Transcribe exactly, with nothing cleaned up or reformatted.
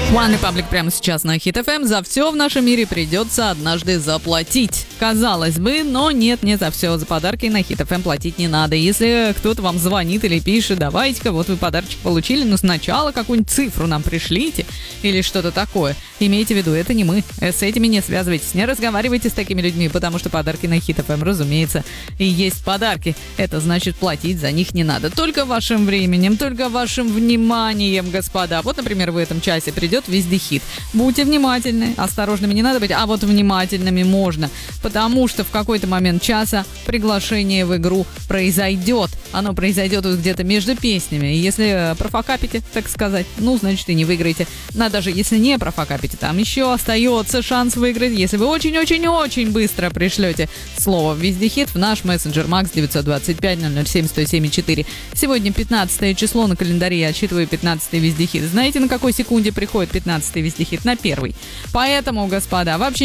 One Republic прямо сейчас на Hit эф эм. За все в нашем мире придется однажды заплатить. Казалось бы, но нет, не за все. За подарки на Hit эф эм платить не надо. Если кто-то вам звонит или пишет, давайте-ка, вот вы подарочек получили, но сначала какую-нибудь цифру нам пришлите или что-то такое. Имейте в виду, это не мы. С этими не связывайтесь, не разговаривайте с такими людьми, потому что подарки на Hit эф эм, разумеется, и есть подарки. Это значит, платить за них не надо. Только вашим временем, только вашим вниманием, господа. Вот, например, в этом часе придет Вездехит. Будьте внимательны, осторожными не надо быть, а вот внимательными можно, потому что в какой-то момент часа приглашение в игру произойдет. Оно произойдет вот где-то между песнями. И если профокапите, так сказать, ну, значит, и не выиграете. Но даже если не профокапите, там еще остается шанс выиграть, если вы очень-очень-очень быстро пришлете слово Вездехит в наш мессенджер Макс девять два пять ноль ноль семь сто семь четыре. Сегодня пятнадцатое число на календаре, я отсчитываю пятнадцатый Вездехит. Знаете, на какой секунде приходит пятнадцатый Вездехит? На первый. Поэтому, господа, вообще